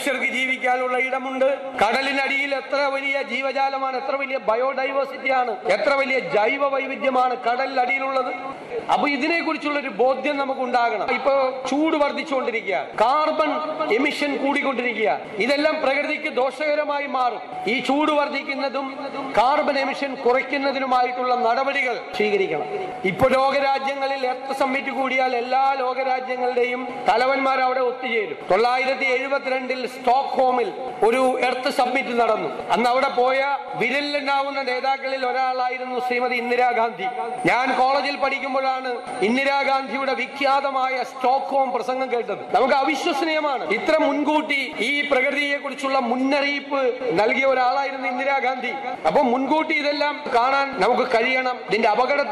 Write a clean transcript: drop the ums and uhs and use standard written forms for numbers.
മനുഷ്യർക്ക് ജീവിക്കാനുള്ള ഇടമുണ്ട്. കടലിനടിയിൽ എത്ര വലിയ ജീവജാലമാണ്, എത്ര വലിയ ബയോഡൈവേഴ്സിറ്റിയാണ്, എത്ര വലിയ ജൈവ വൈവിധ്യമാണ് കടലിനടിയിലുള്ളത്. അപ്പൊ ഇതിനെക്കുറിച്ചുള്ള ഒരു ബോധ്യം നമുക്ക് ഉണ്ടാകണം. ഇപ്പൊ ചൂട് വർദ്ധിച്ചുകൊണ്ടിരിക്കുക, കാർബൺ എമിഷൻ കൂടിക്കൊണ്ടിരിക്കുക. ഇതെല്ലാം പ്രകൃതിക്ക് ദോഷകരമായി മാറും. ഈ ചൂട് വർദ്ധിക്കുന്നതും കാർബൺ എമിഷൻ കുറയ്ക്കുന്നതിനുമായിട്ടുള്ള നടപടികൾ സ്വീകരിക്കണം. ഇപ്പൊ ലോകരാജ്യങ്ങളിൽ എർത്ത് സമ്മിറ്റ് കൂടിയാൽ എല്ലാ ലോകരാജ്യങ്ങളുടെയും തലവന്മാർ അവിടെ ഒത്തുചേരും. 1972 സ്റ്റോക്ക്ഹോമിൽ ഒരു എർത്ത് സമ്മിറ്റ് നടന്നു. അന്ന് അവിടെ പോയ വിരലിലുണ്ടാവുന്ന നേതാക്കളിൽ ഒരാളായിരുന്നു ശ്രീമതി ഇന്ദിരാഗാന്ധി. ഞാൻ കോളേജിൽ പഠിക്കുമ്പോഴാണ് ഇന്ദിരാഗാന്ധിയുടെ വിഖ്യാതമായ സ്റ്റോക്ക്ഹോം പ്രസംഗം കേട്ടത്. നമുക്ക് അവിശ്വസനീയമാണ്. ഇത്ര മുൻകൂട്ടി ഈ പ്രകൃതിയെ കുറിച്ചുള്ള മുന്നറിയിപ്പ് നൽകിയ ഒരാളായിരുന്നു ഇന്ദിരാഗാന്ധി. അപ്പൊ മുൻകൂട്ടി ഇതെല്ലാം കാണാൻ നമുക്ക് കഴിയണം. ഇതിന്റെ അപകടത്തെ